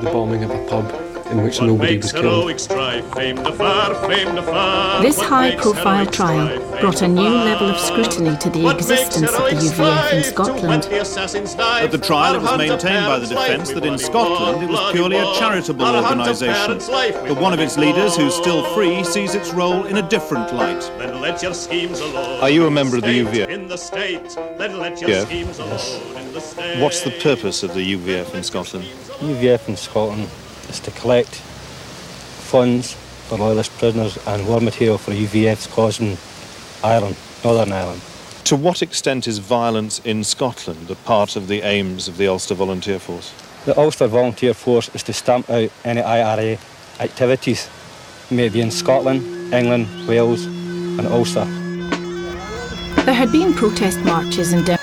the bombing of a pub in which nobody was killed. This high-profile trial brought a new level of scrutiny to the existence of the UVF in Scotland. At the trial, it was maintained by the defence that in Scotland it was purely a charitable organisation, but one of its leaders, who's still free, sees its role in a different light. Are you a member of the UVF? Yes. What's the purpose of the UVF in Scotland? UVF in Scotland is to collect funds for loyalist prisoners and war material for UVF's cause in Ireland, Northern Ireland. To what extent is violence in Scotland a part of the aims of the Ulster Volunteer Force? The Ulster Volunteer Force is to stamp out any IRA activities, maybe in Scotland, England, Wales and Ulster. There had been protest marches and